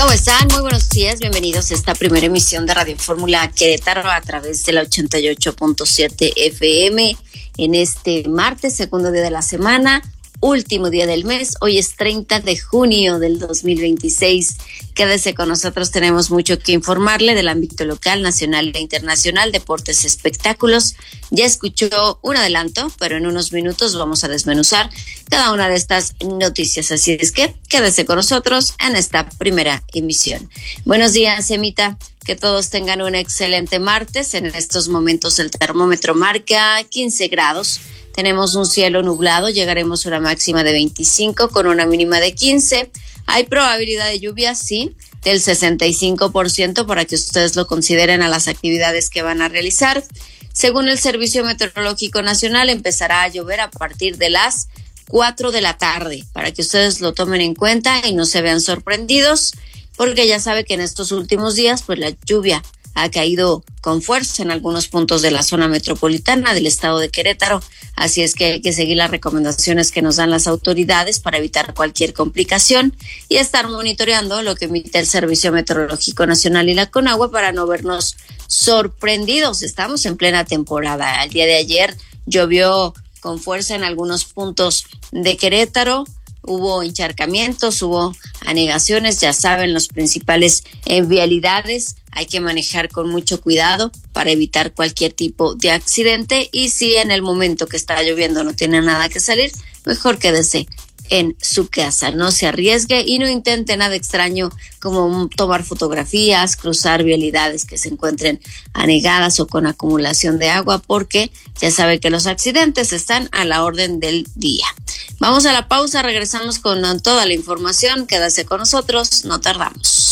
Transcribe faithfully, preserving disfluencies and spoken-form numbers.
¿Cómo están? Muy buenos días, bienvenidos a esta primera emisión de Radio Fórmula Querétaro a través de la ochenta y ocho punto siete F M en este martes, segundo día de la semana, último día del mes. Hoy es treinta de junio del dos mil veintiséis. Quédese con nosotros, tenemos mucho que informarle del ámbito local, nacional e internacional, deportes, espectáculos. Ya escuchó un adelanto, pero en unos minutos vamos a desmenuzar cada una de estas noticias. Así es que quédese con nosotros en esta primera emisión. Buenos días, Emita. Que todos tengan un excelente martes. En estos momentos el termómetro marca quince grados. Tenemos un cielo nublado, llegaremos a una máxima de veinticinco con una mínima de quince. Hay probabilidad de lluvia, sí, del sesenta y cinco por ciento para que ustedes lo consideren a las actividades que van a realizar. Según el Servicio Meteorológico Nacional, empezará a llover a partir de las cuatro de la tarde, para que ustedes lo tomen en cuenta y no se vean sorprendidos, porque ya sabe que en estos últimos días, pues la lluvia ha caído con fuerza en algunos puntos de la zona metropolitana del estado de Querétaro, así es que hay que seguir las recomendaciones que nos dan las autoridades para evitar cualquier complicación y estar monitoreando lo que emite el Servicio Meteorológico Nacional y la CONAGUA para no vernos sorprendidos. Estamos en plena temporada. El día de ayer llovió con fuerza en algunos puntos de Querétaro. Hubo encharcamientos, hubo anegaciones, ya saben, los principales eh, vialidades. Hay que manejar con mucho cuidado para evitar cualquier tipo de accidente. Y si en el momento que está lloviendo no tiene nada que salir, mejor quédese en su casa. No se arriesgue y no intente nada extraño como tomar fotografías, cruzar vialidades que se encuentren anegadas o con acumulación de agua, porque ya sabe que los accidentes están a la orden del día. Vamos a la pausa, regresamos con toda la información. Quédase con nosotros, no tardamos.